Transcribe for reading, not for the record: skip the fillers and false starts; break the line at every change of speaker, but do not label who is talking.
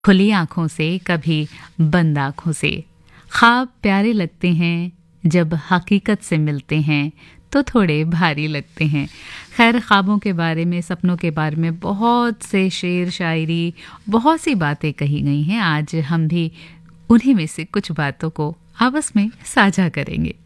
खुली आंखों से, कभी बंद आंखों से। ख्वाब प्यारे लगते हैं, जब हकीकत से मिलते हैं तो थोड़े भारी लगते हैं। खैर, ख्वाबों के बारे में, सपनों के बारे में बहुत से शेर शायरी, बहुत सी बातें कही गई हैं। आज हम भी उन्हीं में से कुछ बातों को आपस में साझा करेंगे।